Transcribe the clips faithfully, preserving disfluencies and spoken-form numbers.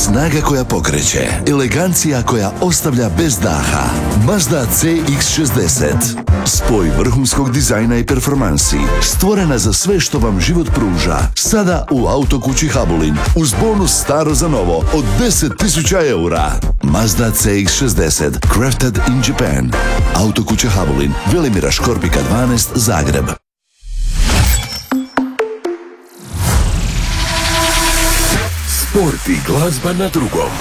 Snaga koja pokreće, elegancija koja ostavlja bez daha. Mazda C X šezdeset. Spoj vrhunskog dizajna i performansi, stvorena za sve što vam život pruža. Sada u Autokući Habulin uz bonus staro za novo od deset tisuća eura. Mazda C X šezdeset, crafted in Japan. Autokuća Habulin, Velimira Škorpika dvanaest, Zagreb. Sport i glazba na drugom.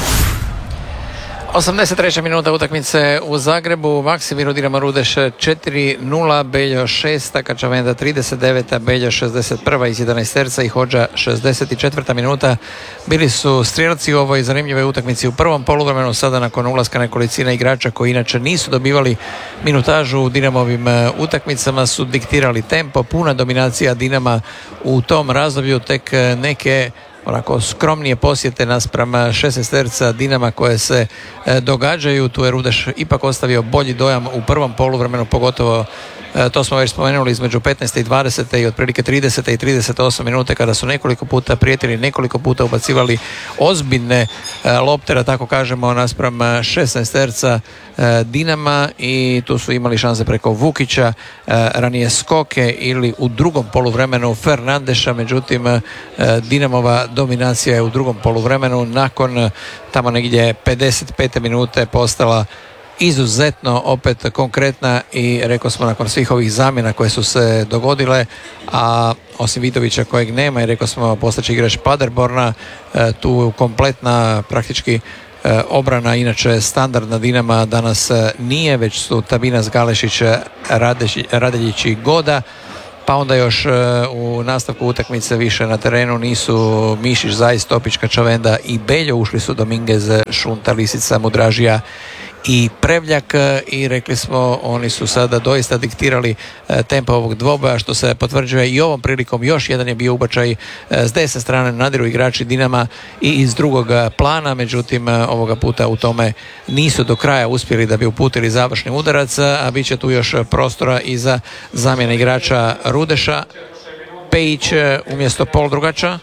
osamdeset treća minuta utakmice u Zagrebu. Maksimir Dinamo Rudeš četiri nula, Beljo šest, Kačavenda trideset devet, Beljo šezdeset jedan iz jedanaesterca i Hodža šezdeset četvrta minuta. Bili su strijelci u ovoj zanimljivoj utakmici u prvom poluvremenu. Sada nakon ulaska nekolicina igrača koji inače nisu dobivali minutažu u Dinamovim utakmicama su diktirali tempo. Puna dominacija Dinama u tom razdoblju, tek neke onako skromnije posjete naspram šesnaesterca Dinama koje se e, događaju. Tu je Rudeš ipak ostavio bolji dojam u prvom poluvremenu, pogotovo e, to smo već spomenuli između petnaeste i dvadesete i otprilike tridesete i trideset osam minute kada su nekoliko puta prijetili, nekoliko puta ubacivali ozbiljne e, loptere, tako kažemo, naspram šesnaesterca e, Dinama i tu su imali šanse preko Vukića, e, ranije Skoke ili u drugom poluvremenu Fernandeša, međutim e, Dinamova dominacija je u drugom poluvremenu nakon tamo negdje pedeset pete minute postala izuzetno opet konkretna i rekao smo nakon svih ovih zamjena koje su se dogodile, a osim Vidovića kojeg nema i rekao smo postaće igrač Paderborna, tu kompletna praktički obrana, inače standardna Dinama danas nije, već su Tabinas, Galešić, Radeljić i Goda. Pa onda još u nastavku utakmice više na terenu nisu Mišić, Zajs, Topić, Kačavenda i Beljo, ušli su Dominguez, Šunta, Lisica, Mudražija i Prevljak i rekli smo oni su sada doista diktirali tempo ovog dvoboja, što se potvrđuje i ovom prilikom. Još jedan je bio ubačaj s desne strane, nadiru igrači Dinama i iz drugog plana, međutim ovoga puta u tome nisu do kraja uspjeli da bi uputili završni udarac, a bit će tu još prostora i za zamjene igrača Rudeša. Pejić umjesto Poldrugača,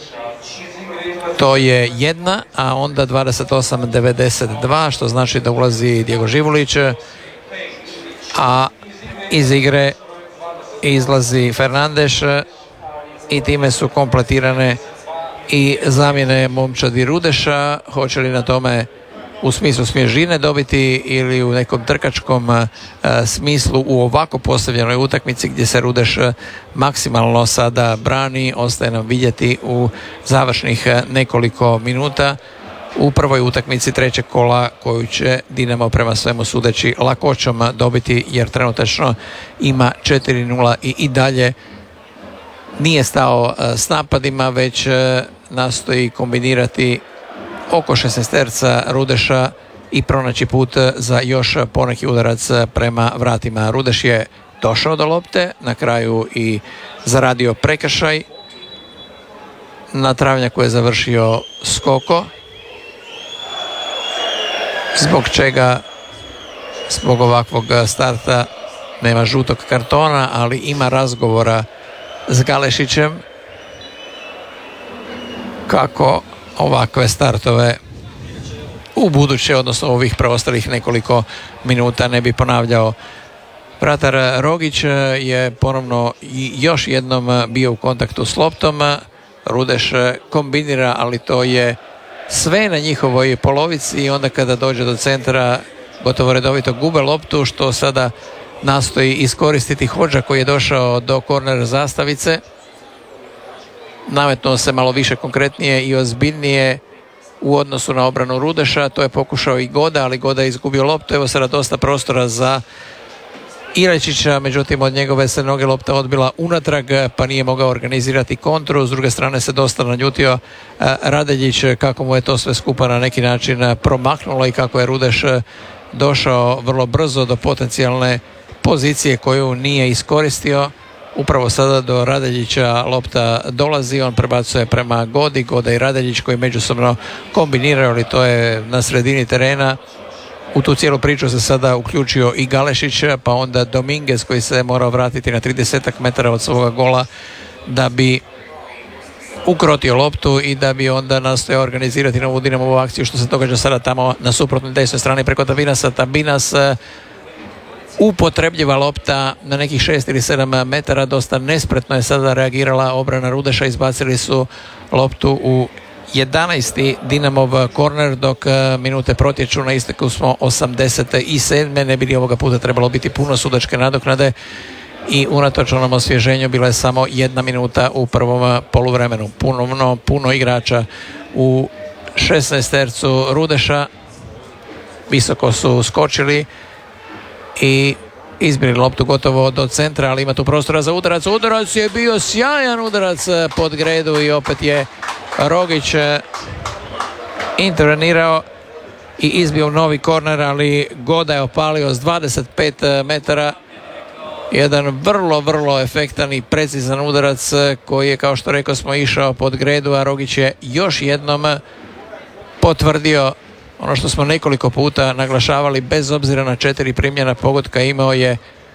to je jedna, a onda dvadeset osam devedeset dva, što znači da ulazi Diego Živulić, a iz igre izlazi Fernandeš i time su kompletirane i zamjene momčadi Rudeša. Hoće li na tome u smislu smježine dobiti ili u nekom trkačkom a, smislu u ovako postavljenoj utakmici gdje se Rudeš maksimalno sada brani, ostaje nam vidjeti u završnih nekoliko minuta u prvoj utakmici trećeg kola koju će Dinamo prema svemu sudeći lakoćom dobiti, jer trenutačno ima četiri nula i, i dalje nije stao a, s napadima, već a, nastoji kombinirati oko šesnaesterca Rudeša i pronaći put za još poneki udarac prema vratima. Rudeš je došao do lopte, na kraju i zaradio prekršaj. Na travnjaku je završio Skoko, zbog čega zbog ovakvog starta nema žutog kartona, ali ima razgovora s Galešićem kako ovakve startove u buduće, odnosno ovih preostalih nekoliko minuta ne bi ponavljao. Vratar Rogić je ponovno i još jednom bio u kontaktu s loptom. Rudeš kombinira, ali to je sve na njihovoj polovici i onda kada dođe do centra gotovo redovito gube loptu, što sada nastoji iskoristiti Hodža koji je došao do korner zastavice. Nametnuo se malo više konkretnije i ozbiljnije u odnosu na obranu Rudeša, to je pokušao i Goda, ali Goda je izgubio loptu. Evo sada dosta prostora za Ilečića, međutim od njegove se noge lopta odbila unatrag pa nije mogao organizirati kontru. S druge strane se dosta naljutio Radeljić kako mu je to sve skupa na neki način promaknulo i kako je Rudeš došao vrlo brzo do potencijalne pozicije koju nije iskoristio. Upravo sada do Radeljića lopta dolazi, on prebacuje prema Godi, Goda i Radeljić koji međusobno kombiniraju, ali to je na sredini terena. U tu cijelu priču se sada uključio i Galešić, pa onda Dominguez koji se morao vratiti na trideset metara od svoga gola da bi ukrotio loptu i da bi onda nastojao organizirati novu Dinamovu akciju, što se događa sada tamo na suprotnoj desnoj strani preko Tabinasa. Tabinas, upotrebljiva lopta na nekih šest ili sedam metara, dosta nespretno je sada reagirala obrana Rudeša, izbacili su loptu u jedanaesti Dinamov korner, dok minute protječu, na isteku smo osamdeset sedam. Ne bi li ovoga puta trebalo biti puno sudačke nadoknade i unatoč onom osvježenju bila je samo jedna minuta u prvom poluvremenu. Puno, puno igrača u šesnaestercu Rudeša, visoko su skočili i izbili loptu gotovo do centra, ali ima tu prostora za udarac. Udarac je bio sjajan udarac pod gredu i opet je Rogić intervenirao i izbio novi korner, ali Goda je opalio s dvadeset pet metara. Jedan vrlo, vrlo efektan i precizan udarac koji je, kao što rekao smo, išao pod gredu, a Rogić je još jednom potvrdio ono što smo nekoliko puta naglašavali, bez obzira na četiri primljena pogotka imao je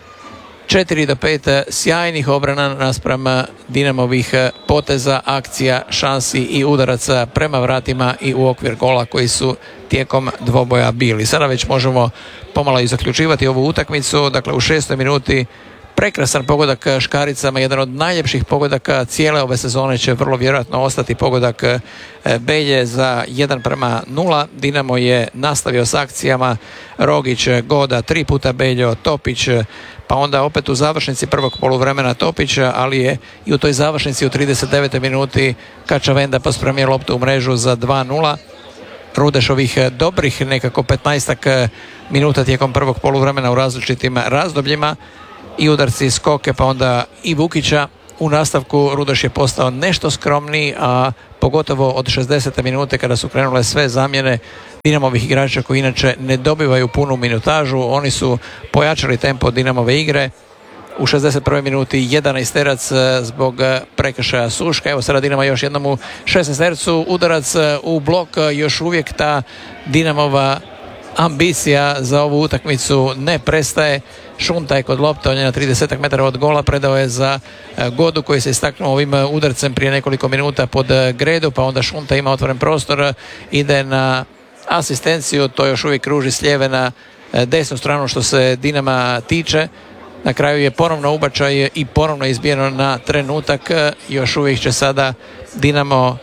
četiri do pet sjajnih obrana naspram Dinamovih poteza, akcija, šansi i udaraca prema vratima i u okvir gola koji su tijekom dvoboja bili. Sada već možemo pomalo i zaključivati ovu utakmicu. Dakle, u šestoj minuti prekrasan pogodak škaricama, jedan od najljepših pogodaka cijele ove sezone će vrlo vjerojatno ostati pogodak Belje za jedan prema nula. Dinamo je nastavio s akcijama, Rogić, Goda, tri puta Beljo, Topić, pa onda opet u završnici prvog poluvremena Topić, ali je i u toj završnici u trideset devetoj minuti Kačavenda pospremio loptu u mrežu za dva nula. Rudešovih dobrih nekako petnaestak minuta tijekom prvog poluvremena u različitim razdobljima i udarci, skoke, pa onda i Vukića. U nastavku Rudeš je postao nešto skromniji, a pogotovo od šezdesete minute kada su krenule sve zamjene Dinamovih igrača koji inače ne dobivaju punu minutažu, oni su pojačali tempo Dinamove igre. U šezdeset prvoj minuti jedanaesterac zbog prekršaja Suška. Evo sada Dinamo još jednom u šesnaestercu, udarac u blok, još uvijek ta Dinamova ambicija za ovu utakmicu ne prestaje. Šunta je kod lopte, on je na trideset metara od gola, predao je za Godu koji se istaknuo ovim udarcem prije nekoliko minuta pod gredu, pa onda Šunta ima otvoren prostor, ide na asistenciju, to još uvijek kruži s lijeve na desnu stranu što se Dinama tiče. Na kraju je ponovno ubačaj i ponovno izbijeno na trenutak. Još uvijek će sada Dinamo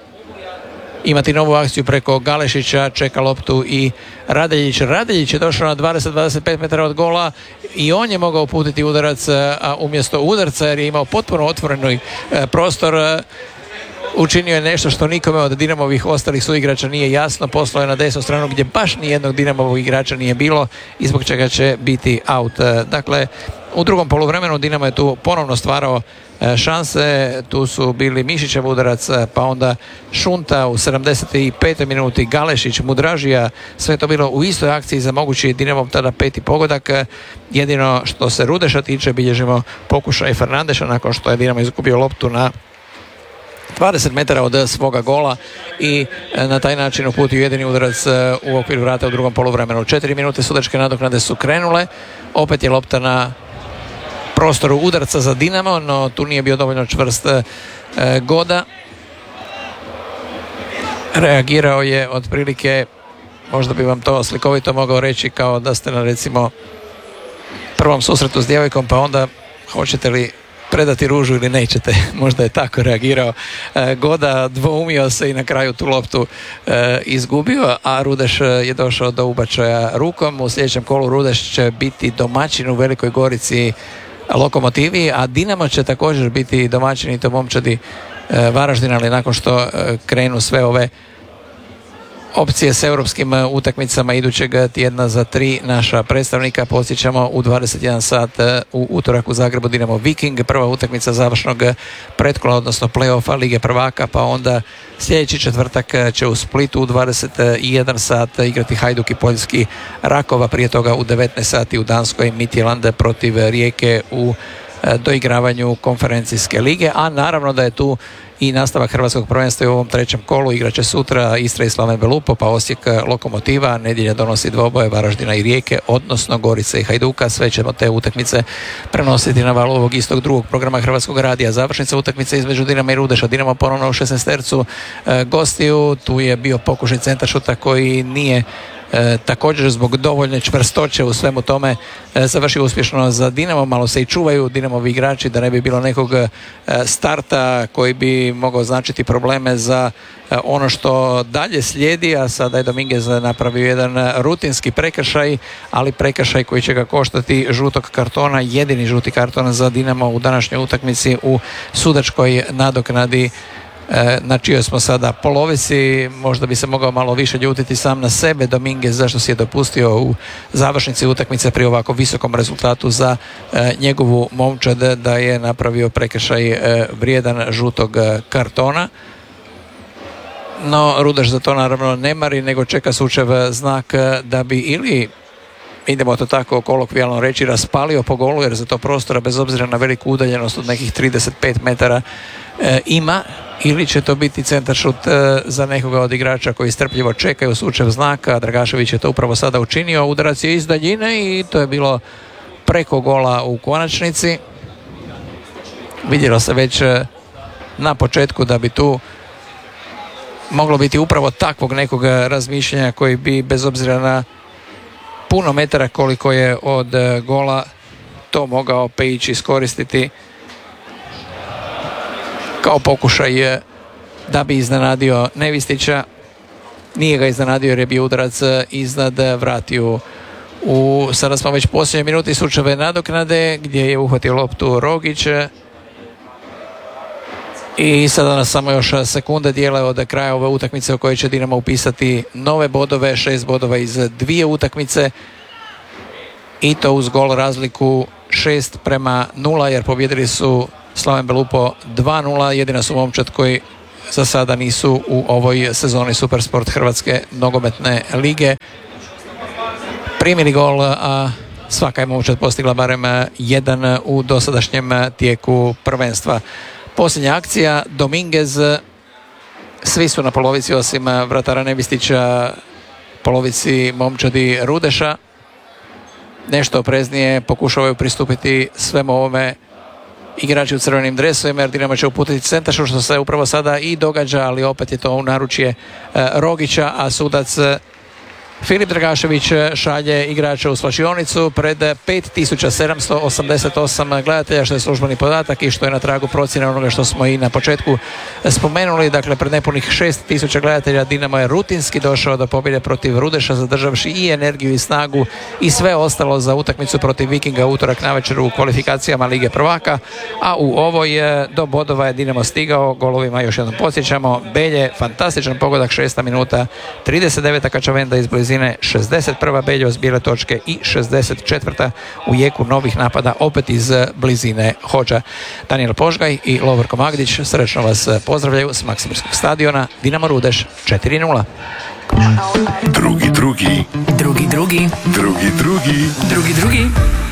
imati novu akciju preko Galešića, čeka loptu i Radeljić. Radeljić je došao na dvadeset do dvadeset pet metara od gola i on je mogao uputiti udarac, a umjesto udarca, jer je imao potpuno otvoreni prostor, učinio je nešto što nikome od Dinamovih ostalih suigrača nije jasno. Poslao je na desnu stranu gdje baš nijednog Dinamovog igrača nije bilo i zbog čega će biti out. Dakle, u drugom poluvremenu Dinamo je tu ponovno stvarao šanse, tu su bili Mišićev udarac, pa onda Šunta u sedamdeset petoj minuti, Galešić, Mudražija, sve to bilo u istoj akciji za mogući Dinamov tada peti pogodak. Jedino što se Rudeša tiče, bilježimo pokušaj Fernandeša nakon što je Dinamo izgubio loptu na dvadeset metara od svoga gola i na taj način uputio jedini udarac u okviru vrata u drugom poluvremenu. Četiri minute sudačke nadoknade su krenule, opet je lopta na prostoru udarca za Dinamo, no tu nije bio dovoljno čvrst Goda. Reagirao je otprilike, možda bi vam to slikovito mogao reći, kao da ste na recimo prvom susretu s djevojkom, pa onda hoćete li predati ružu ili nećete. Možda je tako reagirao Goda, dvoumio se i na kraju tu loptu e, izgubio, a Rudeš je došao do ubačaja rukom. U sljedećem kolu Rudeš će biti domaćin u Velikoj Gorici Lokomotivi, a Dinamo će također biti domaćin i to momčadi e, Varaždina, ali nakon što e, krenu sve ove opcije s europskim utakmicama idućeg tjedna za tri naša predstavnika. Podsjećamo, u dvadeset jedan sat u utorak u Zagrebu Dinamo Viking, prva utakmica završnog pretkola, odnosno play-offa Lige prvaka, pa onda sljedeći četvrtak će u Splitu u dvadeset jedan sat igrati Hajduk i Poljski Rakova, prije toga u devetnaest sati u Danskoj Midtjylland protiv Rijeke u doigravanju konferencijske lige, a naravno da je tu i nastavak hrvatskog prvenstva u ovom trećem kolu. Igraće sutra Istra i Slaven Belupo, pa Osijek Lokomotiva. Nedjelja donosi dvoboje Varaždina i Rijeke, odnosno Gorice i Hajduka. Sve ćemo te utakmice prenositi na valu ovog istog drugog programa Hrvatskog radija. Završnica utakmice između Dinama i Rudeša. Dinamo ponovno u šesnaestercu e, gostiju. Tu je bio pokušaj centaršuta koji nije E, također zbog dovoljne čvrstoće u svemu tome e, završio uspješno za Dinamo. Malo se i čuvaju Dinamovi igrači da ne bi bilo nekog e, starta koji bi mogao značiti probleme za e, ono što dalje slijedi, a sada je Dominguez napravio jedan rutinski prekršaj, ali prekršaj koji će ga koštati žutog kartona, jedini žuti karton za Dinamo u današnjoj utakmici u sudačkoj nadoknadi na čijoj smo sada polovici. Možda bi se mogao malo više ljutiti sam na sebe Dominguez zašto si je dopustio u završnici utakmice pri ovako visokom rezultatu za e, njegovu momčad da je napravio prekršaj e, vrijedan žutog kartona. No Rudeš za to naravno ne mari, nego čeka sučev znak da bi ili, idemo to tako kolokvijalno reći, raspalio po golu, jer za to prostora bez obzira na veliku udaljenost od nekih trideset pet metara e, ima, ili će to biti centaršut e, za nekoga od igrača koji strpljivo čekaju sučev znaka. Dragašević je to upravo sada učinio, udarac je iz daljine i to je bilo preko gola u konačnici. Vidjelo se već e, na početku da bi tu moglo biti upravo takvog nekog razmišljanja koji bi bez obzira na puno metara koliko je od gola to mogao Pejić iskoristiti kao pokušaj da bi iznenadio Nevistića. Nije ga iznenadio jer je bio udarac iznad vratiju. U, sada smo već posljednje minuti sučeve nadoknade gdje je uhvatio loptu Rogić i sada nas samo još sekunde dijele od kraja ove utakmice u kojoj će Dinamo upisati nove bodove, šest bodova iz dvije utakmice i to uz gol razliku šest prema nula, jer pobjedili su Slaven Belupo dva nula. Jedina su momčad koji za sada nisu u ovoj sezoni Supersport Hrvatske nogometne lige primili gol, a svaka je momčad postigla barem jedan u dosadašnjem tijeku prvenstva. Posljednja akcija, Dominguez, svi su na polovici osim vratara Nevistića, polovici momčadi Rudeša. Nešto opreznije pokušavaju pristupiti svemu ovome igrači u crvenim dresovima, jer Dinamo će uputiti centaršut, što se upravo sada i događa, ali opet je to u naručje Rogića, a sudac Filip Dragašević šalje igrača u svlačionicu pred pet tisuća sedamsto osamdeset osam gledatelja, što je službeni podatak i što je na tragu procjene onoga što smo i na početku spomenuli. Dakle, pred nepunih šest tisuća gledatelja Dinamo je rutinski došao do pobjede protiv Rudeša, zadržavši i energiju i snagu i sve ostalo za utakmicu protiv Vikinga utorak navečer u kvalifikacijama Lige prvaka, a u ovoj do bodova je Dinamo stigao golovima. Još jednom podsjećamo, Belje, fantastičan pogodak, šesta minuta, trideset deveta Kačavenda iz blizine, šezdeset prva Beljo s bijele točke i šezdeset četvrta u jeku novih napada opet iz blizine Hođa. Daniel Požgaj i Lovorko Magdić srdečno vas pozdravljaju s Maksimirskog stadiona. Dinamo Rudeš četiri nula. Drugi, drugi. Drugi, drugi. Drugi, drugi. Drugi, drugi.